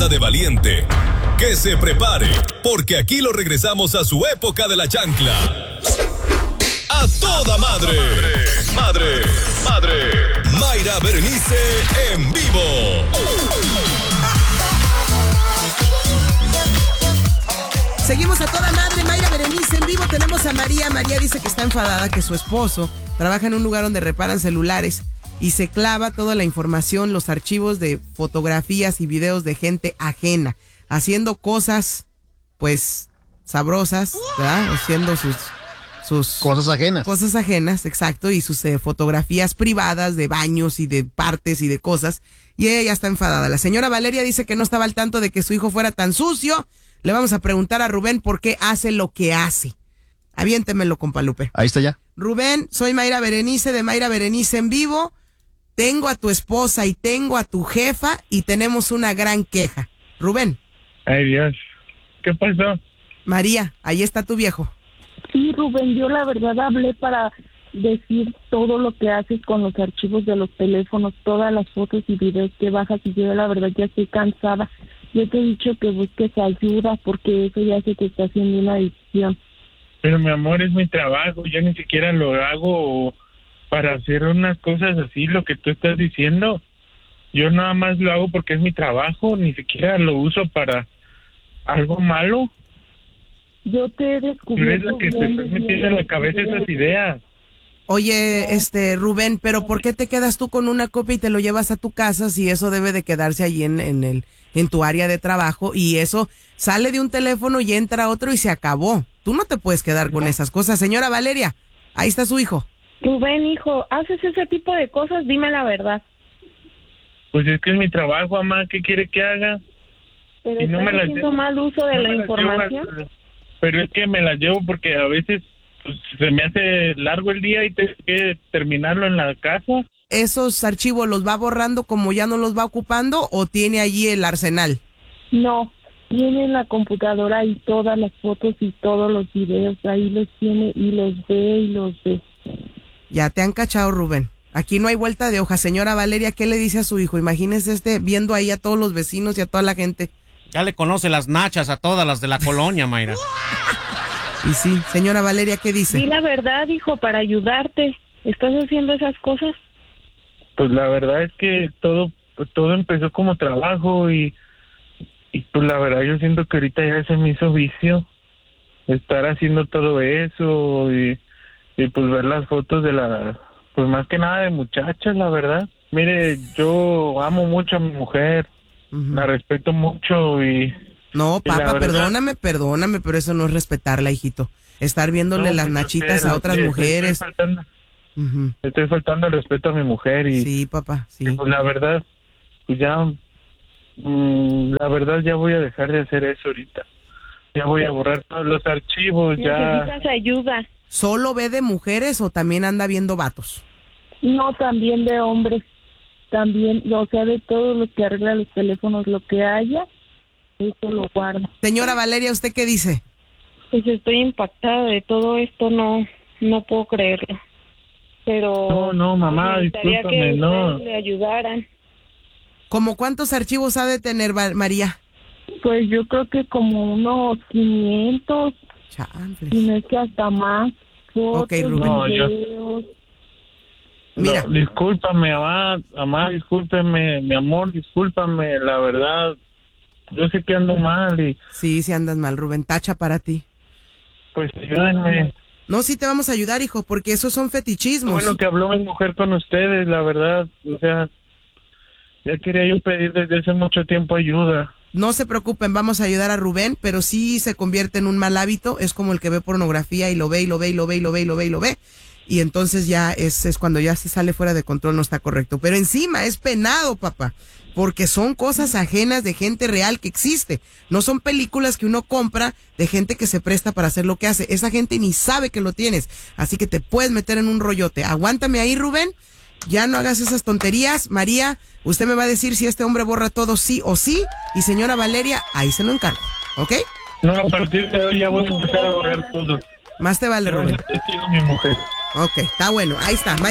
anda de valiente, que se prepare, porque aquí lo regresamos a su época de la chancla. ¡A toda madre! Mayra Berenice en vivo. Seguimos a toda madre, Mayra Berenice en vivo. Tenemos a María. María dice que está enfadada, que su esposo trabaja en un lugar donde reparan celulares y se clava toda la información, los archivos de fotografías y videos de gente ajena, haciendo cosas, pues, sabrosas, ¿verdad? Haciendo sus cosas ajenas. Cosas ajenas, exacto, y sus fotografías privadas de baños y de partes y de cosas. Y ella ya está enfadada. La señora Valeria dice que no estaba al tanto de que su hijo fuera tan sucio. Le vamos a preguntar a Rubén por qué hace lo que hace. Aviéntemelo, compa Lupe. Ahí está ya. Rubén, soy Mayra Berenice de Mayra Berenice en vivo. Tengo a tu esposa y tengo a tu jefa y tenemos una gran queja. Rubén. Ay, Dios. ¿Qué pasó? María, ahí está tu viejo. Sí, Rubén, yo la verdad hablé para decir todo lo que haces con los archivos de los teléfonos, todas las fotos y videos que bajas, y yo la verdad ya estoy cansada. Yo te he dicho que busques ayuda porque eso ya se te está haciendo una adicción. Pero mi amor, es mi trabajo, yo ni siquiera lo hago para hacer unas cosas así, lo que tú estás diciendo. Yo nada más lo hago porque es mi trabajo, ni siquiera lo uso para algo malo. Yo te he descubierto. Pero es lo que te estás metiendo en la cabeza esas ideas. Oye, Rubén, pero ¿por qué te quedas tú con una copia y te lo llevas a tu casa si eso debe de quedarse allí en tu área de trabajo y eso sale de un teléfono y entra otro y se acabó? Tú no te puedes quedar con esas cosas. Señora Valeria, ahí está su hijo. Rubén, hijo, ¿haces ese tipo de cosas? Dime la verdad. Pues es que es mi trabajo, mamá, ¿qué quiere que haga? Pero y no estás haciendo mal uso de la información. Pero es que me la llevo porque a veces pues, se me hace largo el día y tengo que terminarlo en la casa. ¿Esos archivos los va borrando como ya no los va ocupando o tiene allí el arsenal? No, tiene en la computadora y todas las fotos y todos los videos, ahí los tiene y los ve. Ya te han cachado, Rubén. Aquí no hay vuelta de hoja. Señora Valeria, ¿qué le dice a su hijo? Imagínese viendo ahí a todos los vecinos y a toda la gente. Ya le conoce las nachas a todas las de la colonia, Mayra. Y sí, señora Valeria, ¿qué dice? Sí, la verdad, hijo, para ayudarte. ¿Estás haciendo esas cosas? Pues la verdad es que todo empezó como trabajo y pues la verdad yo siento que ahorita ya se me hizo vicio estar haciendo todo eso y pues ver las fotos de pues más que nada de muchachas, la verdad. Mire, yo amo mucho a mi mujer. La respeto mucho y... No, papá, perdóname, pero eso no es respetarla, hijito. Estar viéndole las nachitas a otras mujeres. Estoy faltando el respeto a mi mujer y... Sí, papá, sí. Pues la verdad, pues ya... la verdad ya voy a dejar de hacer eso ahorita. Ya voy a borrar todos los archivos, ya... Necesitas ayuda. ¿Solo ve de mujeres o también anda viendo vatos? No, también de hombres. También, o sea, de todos los que arreglan los teléfonos, lo que haya, eso lo guardo. Señora Valeria, ¿usted qué dice? Pues estoy impactada de todo esto, no puedo creerlo. Pero... No, mamá, discúlpame, que no. le ayudaran. ¿Cómo cuántos archivos ha de tener, María? Pues yo creo que como unos 500. Chanfles. Y no es que hasta más. Fotos, ok, Rubén. No, videos. Mira. No, discúlpame, mamá, discúlpeme, mi amor, discúlpame, la verdad, yo sé que ando mal y... Sí andas mal, Rubén, tacha para ti. Pues ayúdenme. No, sí te vamos a ayudar, hijo, porque esos son fetichismos. Bueno, que habló mi mujer con ustedes, la verdad, o sea, ya quería yo pedir desde hace mucho tiempo ayuda. No se preocupen, vamos a ayudar a Rubén, pero sí se convierte en un mal hábito, es como el que ve pornografía y lo ve. Y entonces ya es cuando ya se sale fuera de control, no está correcto. Pero encima es penado, papá, porque son cosas ajenas de gente real que existe. No son películas que uno compra de gente que se presta para hacer lo que hace. Esa gente ni sabe que lo tienes, así que te puedes meter en un rollote. Aguántame ahí, Rubén, ya no hagas esas tonterías. María, usted me va a decir si este hombre borra todo sí o sí. Y señora Valeria, ahí se lo encargo, ¿ok? No, a partir de hoy ya voy a empezar a borrar todo. Más te vale, Rubén. Yo sigo mi mujer. Ok, está bueno, ahí está.